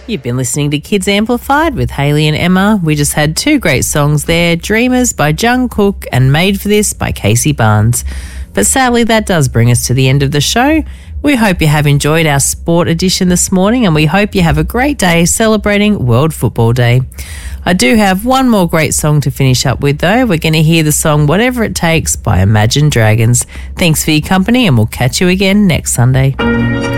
You've been listening to Kids Amplified with Hayley and Emma. We just had two great songs there, Dreamers by Jungkook and Made for This by Casey Barnes. But sadly, that does bring us to the end of the show. We hope you have enjoyed our sport edition this morning, and we hope you have a great day celebrating World Football Day. I do have one more great song to finish up with, though. We're going to hear the song Whatever It Takes by Imagine Dragons. Thanks for your company, and we'll catch you again next Sunday.